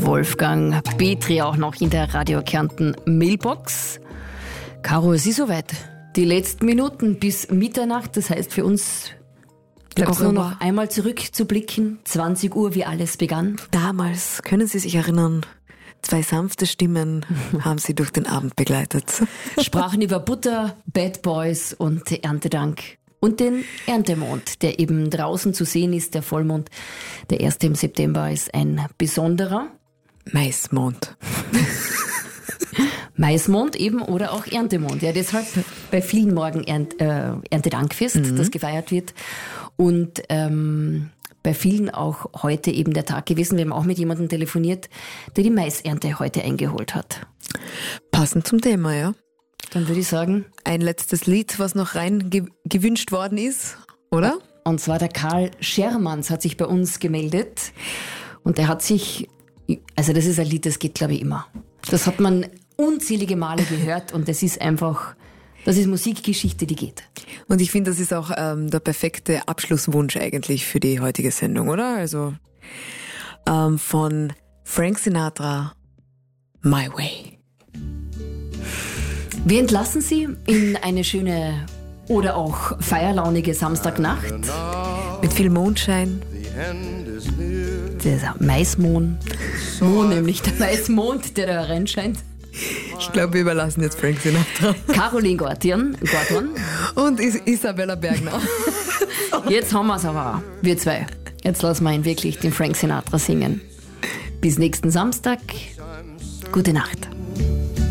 Wolfgang Petri auch noch in der Radio Kärnten Mailbox. Caro, es ist soweit. Die letzten Minuten bis Mitternacht, das heißt für uns bleibt nur noch einmal zurückzublicken. 20 Uhr, wie alles begann. Damals, können Sie sich erinnern, 2 sanfte Stimmen haben Sie durch den Abend begleitet. Sprachen über Butter, Bad Boys und Erntedank. Und den Erntemond, der eben draußen zu sehen ist, der Vollmond. Der 1. im September ist ein besonderer Maismond. Maismond eben oder auch Erntemond. Ja, deshalb bei vielen morgen Erntedankfest, das gefeiert wird. Und bei vielen auch heute eben der Tag gewesen. Wir haben auch mit jemandem telefoniert, der die Maisernte heute eingeholt hat. Passend zum Thema, ja. Dann würde ich sagen, ein letztes Lied, was noch rein gewünscht worden ist, oder? Und zwar der Karl Schermanns hat sich bei uns gemeldet. Und der hat sich, also das ist ein Lied, das geht glaube ich immer. Das hat man unzählige Male gehört und das ist einfach, das ist Musikgeschichte, die geht. Und ich finde, das ist auch der perfekte Abschlusswunsch eigentlich für die heutige Sendung, oder? Also von Frank Sinatra, My Way. Wir entlassen Sie in eine schöne oder auch feierlaunige Samstagnacht. Mit viel Mondschein. Der Maismond. Nämlich der Maismond, der da reinscheint. Ich glaube, wir überlassen jetzt Frank Sinatra. Caroline Gordon. Und Isabella Bergner. Jetzt haben wir es aber auch, wir zwei. Jetzt lassen wir ihn wirklich den Frank Sinatra singen. Bis nächsten Samstag. Gute Nacht.